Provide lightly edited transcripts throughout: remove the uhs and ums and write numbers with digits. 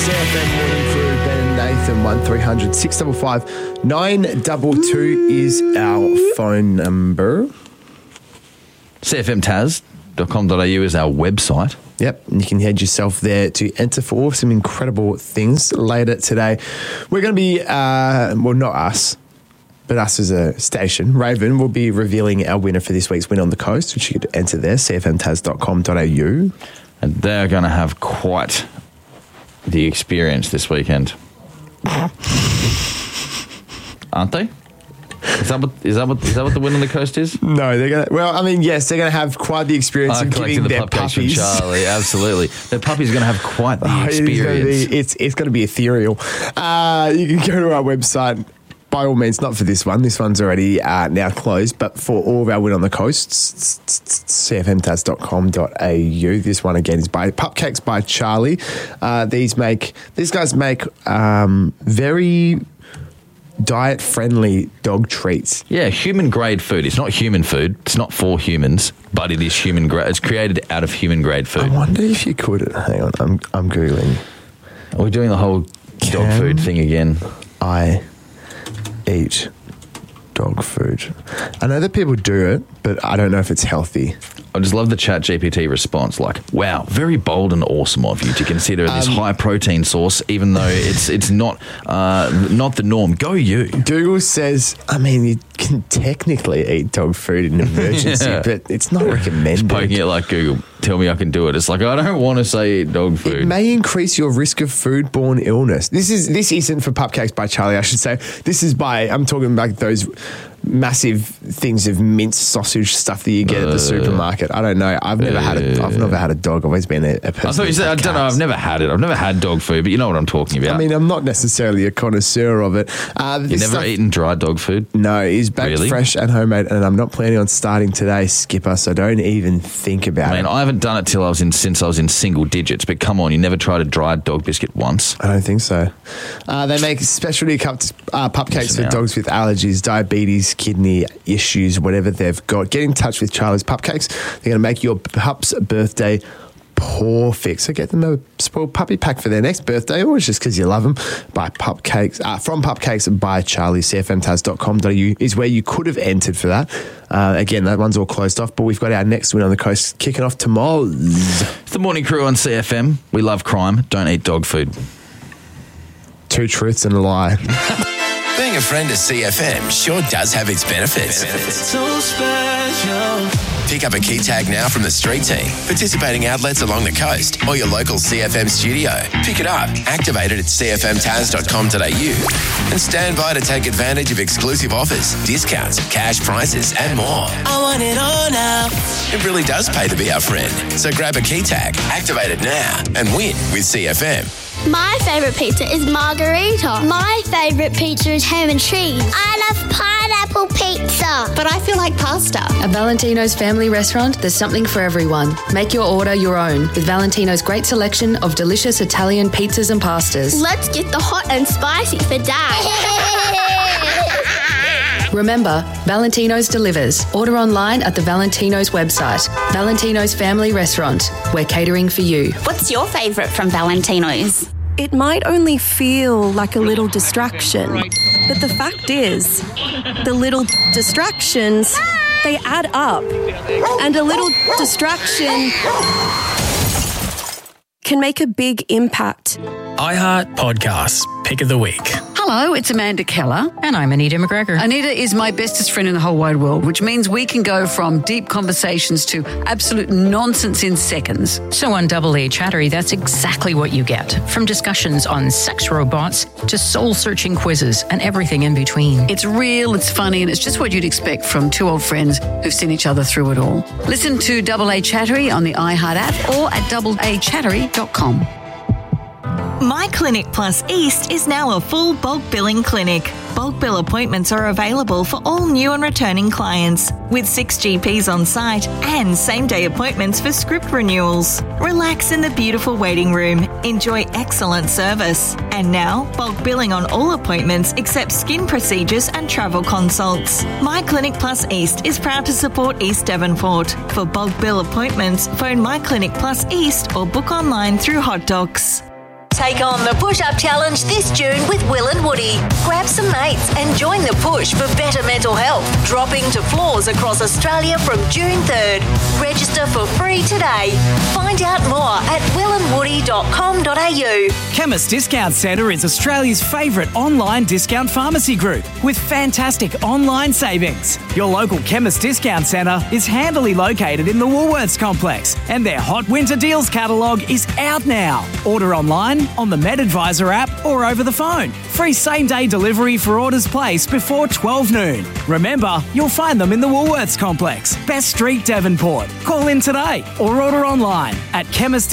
CFM Morning Crew, Ben and Nathan, 1300 655 922 is our phone number. CFMTaz.com.au is our website. Yep, and you can head yourself there to enter for some incredible things later today. We're going to be, well, not us, but us as a station, Raven, will be revealing our winner for this week's Win on the Coast, which you could enter there, cfmtaz.com.au. And they're going to have quite the experience this weekend. Aren't they? Is that what the Win on the Coast is? No, they're going to... Well, I mean, yes, they're going to have quite the experience of giving their puppies. From Charlie, absolutely. Their puppy's going to have quite the experience. It's going to be ethereal. You can go to our website... By all means, not for this one. This one's already now closed. But for all of our Win on the Coasts, cfmtaz.com.au. This one, again, is by Pupcakes by Charlie. These guys make very diet-friendly dog treats. Yeah, human-grade food. It's not human food. It's not for humans, but it is human-grade. It's created out of human-grade food. I wonder if you could... Hang on, I'm Googling. Are we doing the whole dog food thing again? I eat dog food. I know that people do it, but I don't know if it's healthy. I just love the ChatGPT response, like, wow, very bold and awesome of you to consider this high-protein source, even though it's not the norm. Go you. Google says, I mean, you can technically eat dog food in an emergency, but it's not recommended. Just poking it like Google, tell me I can do it. It's like, I don't want to say eat dog food. It may increase your risk of foodborne illness. This isn't for Pupcakes by Charlie, I should say. This is I'm talking about those massive things of minced sausage stuff that you get at the supermarket. I don't know. I've never had a dog. I've always been a person. I thought you said, I don't know. I've never had it. I've never had dog food, but you know what I'm talking about. I mean, I'm not necessarily a connoisseur of it. You've never eaten dry dog food? No, it's baked fresh and homemade, and I'm not planning on starting today, Skipper, so don't even think about it. I mean, I haven't done it since I was in single digits, but come on, you never tried a dried dog biscuit once? I don't think so. They make specialty pupcakes for dogs with allergies, diabetes, kidney issues, whatever they've got. Get in touch with Charlie's Pupcakes. They're going to make your pup's birthday perfect. So get them a spoiled puppy pack for their next birthday, or it's just because you love them. By Pupcakes, from Pupcakes by Charlie. cfmtaz.com.au is where you could have entered for that. Again, that one's all closed off, but we've got our next Win on the Coast kicking off tomorrow. It's the Morning Crew on CFM. We love crime. Don't eat dog food. Two truths and a lie. Being a friend of CFM sure does have its benefits. So special. Pick up a key tag now from the street team, participating outlets along the coast, or your local CFM studio. Pick it up, activate it at cfmtaz.com.au, and stand by to take advantage of exclusive offers, discounts, cash prizes, and more. I want it all now. It really does pay to be our friend. So grab a key tag, activate it now, and win with CFM. My favourite pizza is margarita. My favourite pizza is ham and cheese. I love pineapple pizza. But I feel like pasta. At Valentino's Family Restaurant, there's something for everyone. Make your order your own with Valentino's great selection of delicious Italian pizzas and pastas. Let's get the hot and spicy for Dad. Remember, Valentino's delivers. Order online at the Valentino's website. Valentino's Family Restaurant. We're catering for you. What's your favourite from Valentino's? It might only feel like a little distraction, but the fact is, the little distractions, they add up. And a little distraction can make a big impact. iHeart Podcasts Pick of the Week. Hello, it's Amanda Keller. And I'm Anita McGregor. Anita is my bestest friend in the whole wide world, which means we can go from deep conversations to absolute nonsense in seconds. So on Double A Chattery, that's exactly what you get. From discussions on sex robots to soul-searching quizzes and everything in between. It's real, it's funny, and it's just what you'd expect from two old friends who've seen each other through it all. Listen to Double A Chattery on the iHeart app or at doubleachattery.com. My Clinic Plus East is now a full bulk billing clinic. Bulk bill appointments are available for all new and returning clients, with 6 GPs on site and same-day appointments for script renewals. Relax in the beautiful waiting room. Enjoy excellent service. And now, bulk billing on all appointments except skin procedures and travel consults. My Clinic Plus East is proud to support East Devonport. For bulk bill appointments, phone My Clinic Plus East or book online through Hot Docs. Take on the push-up challenge this June with Will and Woody. Grab some mates and join the push for better mental health. Dropping to floors across Australia from June 3rd. Register for free today. Find out more at willandwoody.com.au. Chemist Discount Centre is Australia's favourite online discount pharmacy group with fantastic online savings. Your local Chemist Discount Centre is handily located in the Woolworths complex, and their Hot Winter Deals catalogue is out now. Order online, on the MedAdvisor app or over the phone. Free same-day delivery for orders placed before 12 noon. Remember, you'll find them in the Woolworths complex, Best Street, Devonport. Call in today or order online at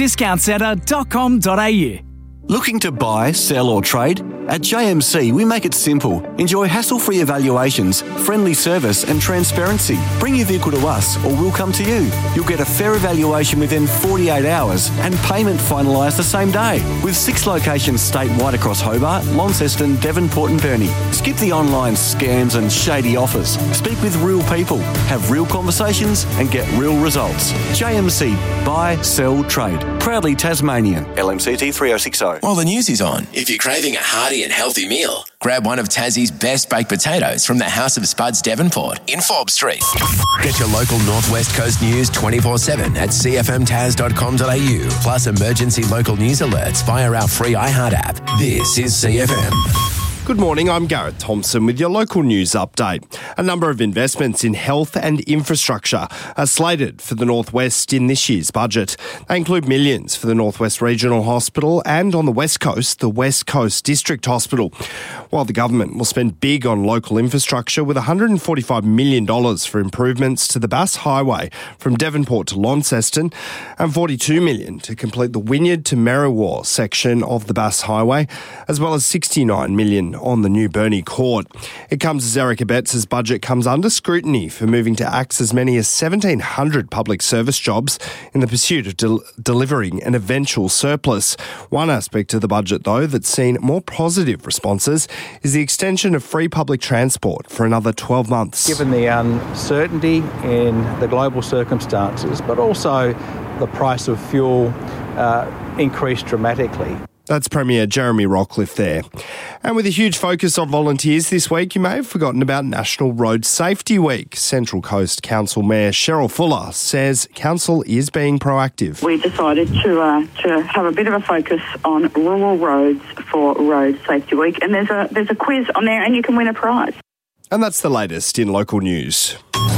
chemistdiscountcentre.com.au. Looking to buy, sell or trade? At JMC, we make it simple. Enjoy hassle-free evaluations, friendly service and transparency. Bring your vehicle to us or we'll come to you. You'll get a fair evaluation within 48 hours and payment finalised the same day. With 6 locations statewide across Hobart, Launceston, Devonport and Burnie. Skip the online scams and shady offers. Speak with real people, have real conversations and get real results. JMC, buy, sell, trade. Proudly Tasmanian. LMCT 3060. While the news is on, if you're craving a hearty and healthy meal, grab one of Tassie's best baked potatoes from the House of Spuds Devonport in Forbes Street. Get your local Northwest Coast news 24/7 at cfmtas.com.au, plus emergency local news alerts via our free iHeart app. This is CFM. Good morning, I'm Garrett Thompson with your local news update. A number of investments in health and infrastructure are slated for the Northwest in this year's budget. They include millions for the Northwest Regional Hospital and on the West Coast, the West Coast District Hospital. While the government will spend big on local infrastructure with $145 million for improvements to the Bass Highway from Devonport to Launceston and $42 million to complete the Wynyard to Merriwa section of the Bass Highway, as well as $69 million on the new Burnie Court. It comes as Erica Betts' budget comes under scrutiny for moving to axe as many as 1,700 public service jobs in the pursuit of delivering an eventual surplus. One aspect of the budget, though, that's seen more positive responses is the extension of free public transport for another 12 months. Given the uncertainty in the global circumstances, but also the price of fuel increased dramatically. That's Premier Jeremy Rockcliffe there. And with a huge focus on volunteers this week, you may have forgotten about National Road Safety Week. Central Coast Council Mayor Cheryl Fuller says council is being proactive. We decided to have a bit of a focus on rural roads for Road Safety Week, and there's a quiz on there and you can win a prize. And that's the latest in local news.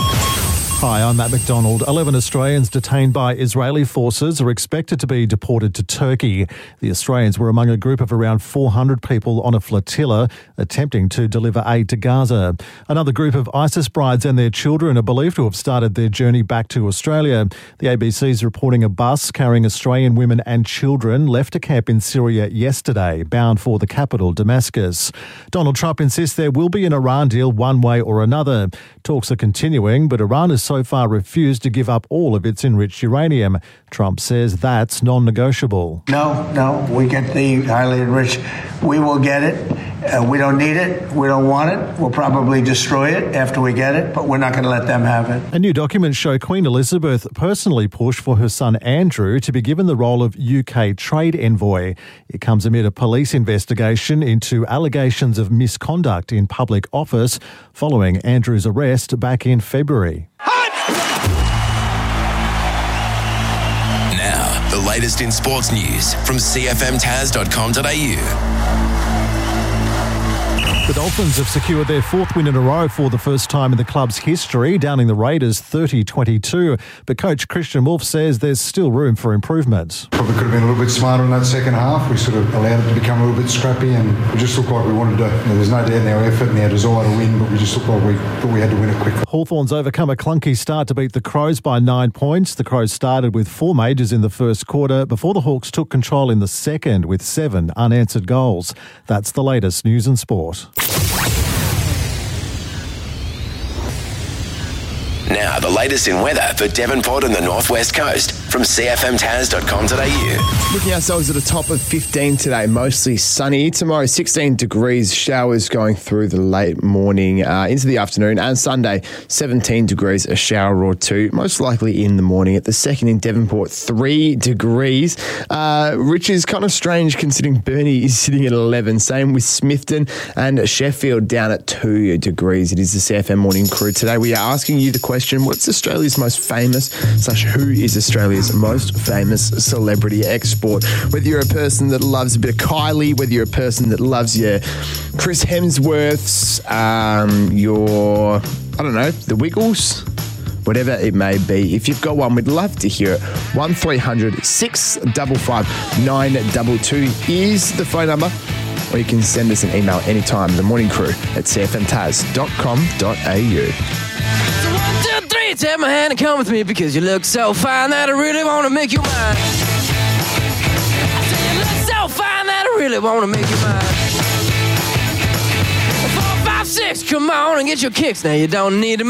Hi, I'm Matt McDonald. 11 Australians detained by Israeli forces are expected to be deported to Turkey. The Australians were among a group of around 400 people on a flotilla attempting to deliver aid to Gaza. Another group of ISIS brides and their children are believed to have started their journey back to Australia. The ABC is reporting a bus carrying Australian women and children left a camp in Syria yesterday, bound for the capital, Damascus. Donald Trump insists there will be an Iran deal one way or another. Talks are continuing, but Iran is so far refused to give up all of its enriched uranium. Trump says that's non-negotiable. No, we get the highly enriched. We will get it. We don't need it. We don't want it. We'll probably destroy it after we get it, but we're not going to let them have it. A new documents show Queen Elizabeth personally pushed for her son Andrew to be given the role of UK trade envoy. It comes amid a police investigation into allegations of misconduct in public office following Andrew's arrest back in February. Now, the latest in sports news from cfmtas.com.au. The Dolphins have secured their 4th win in a row for the first time in the club's history, downing the Raiders 30-22. But coach Christian Wolf says there's still room for improvement. Probably could have been a little bit smarter in that second half. We sort of allowed it to become a little bit scrappy and we just looked like we wanted to. There's no doubt in our effort and our desire to win, but we just looked like we thought we had to win it quickly. Hawthorns overcome a clunky start to beat the Crows by 9 points. The Crows started with 4 majors in the first quarter before the Hawks took control in the second with 7 unanswered goals. That's the latest news and sport. Now, the latest in weather for Devonport and the Northwest Coast from cfmtaz.com.au. Looking ourselves at the top of 15 today, mostly sunny. Tomorrow, 16 degrees, showers going through the late morning into the afternoon. And Sunday, 17 degrees, a shower or two, most likely in the morning. At the second in Devonport, 3 degrees, which is kind of strange considering Burnie is sitting at 11. Same with Smithton and Sheffield down at 2 degrees. It is the CFM Morning Crew. Today we are asking you the question, what's Australia's most famous / who is Australia's most famous celebrity export? Whether you're a person that loves a bit of Kylie, whether you're a person that loves your Chris Hemsworths, the Wiggles, whatever it may be. If you've got one, we'd love to hear it. 1300 655 922 is the phone number, or you can send us an email anytime, themorningcrew@cfmtaz.com.au. 1, 2, 3, take my hand and come with me because you look so fine that I really want to make you mine. I say you look so fine that I really want to make you mine. 4, 5, 6, come on and get your kicks. Now you don't need to